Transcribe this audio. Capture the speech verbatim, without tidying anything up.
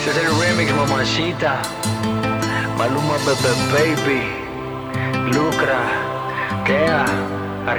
Ese es el remix, mamacita. Maluma, bebé, baby.